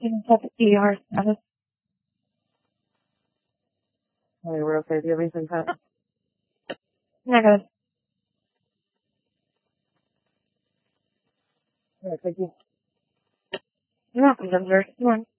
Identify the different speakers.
Speaker 1: Didn't have the ER status.
Speaker 2: Oh, we're okay. Do you have anything, Pat?
Speaker 1: Negative.
Speaker 2: All right, thank you.
Speaker 1: You're welcome, Denver. Come on.